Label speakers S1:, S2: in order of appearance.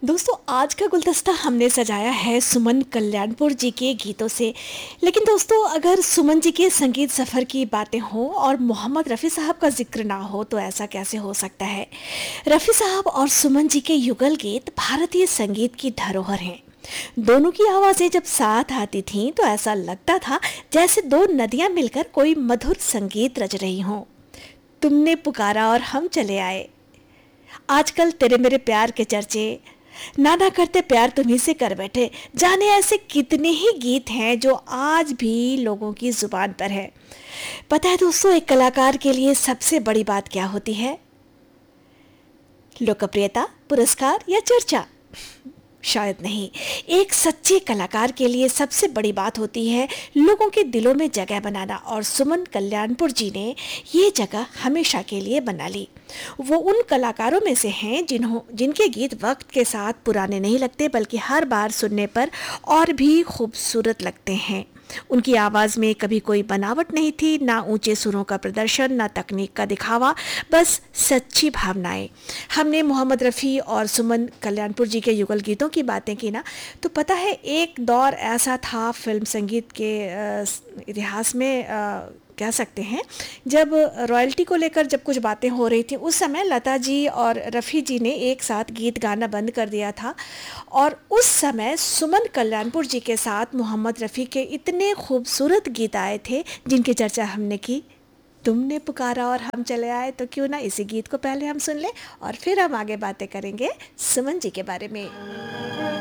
S1: दोस्तों आज का गुलदस्ता हमने सजाया है सुमन कल्याणपुर जी के गीतों से। लेकिन दोस्तों अगर सुमन जी के संगीत सफ़र की बातें हों और मोहम्मद रफ़ी साहब का जिक्र ना हो तो ऐसा कैसे हो सकता है। रफ़ी साहब और सुमन जी के युगल गीत भारतीय संगीत की धरोहर हैं। दोनों की आवाज़ें जब साथ आती थीं तो ऐसा लगता था जैसे दो नदियाँ मिलकर कोई मधुर संगीत रच रही हों। तुमने पुकारा और हम चले आए, आजकल तेरे मेरे प्यार के चर्चे, नाना करते प्यार तुम्ही से कर बैठे, जाने ऐसे कितने ही गीत हैं जो आज भी लोगों की जुबान पर है। पता है दोस्तों, एक कलाकार के लिए सबसे बड़ी बात क्या होती है? लोकप्रियता, पुरस्कार या चर्चा? शायद नहीं। एक सच्चे कलाकार के लिए सबसे बड़ी बात होती है लोगों के दिलों में जगह बनाना, और सुमन कल्याणपुर जी ने ये जगह हमेशा के लिए बना ली। वो उन कलाकारों में से हैं जिनके गीत वक्त के साथ पुराने नहीं लगते बल्कि हर बार सुनने पर और भी खूबसूरत लगते हैं। उनकी आवाज़ में कभी कोई बनावट नहीं थी, ना ऊंचे सुरों का प्रदर्शन, ना तकनीक का दिखावा, बस सच्ची भावनाएं। हमने मोहम्मद रफ़ी और सुमन कल्याणपुर जी के युगल गीतों की बातें की ना, तो पता है एक दौर ऐसा था फिल्म संगीत के इतिहास में, कह सकते हैं, जब रॉयल्टी को लेकर जब कुछ बातें हो रही थी, उस समय लता जी और रफ़ी जी ने एक साथ गीत गाना बंद कर दिया था। और उस समय सुमन कल्याणपुर जी के साथ मोहम्मद रफ़ी के इतने खूबसूरत गीत आए थे जिनकी चर्चा हमने की। तुमने पुकारा और हम चले आए, तो क्यों ना इसी गीत को पहले हम सुन लें और फिर हम आगे बातें करेंगे सुमन जी के बारे में।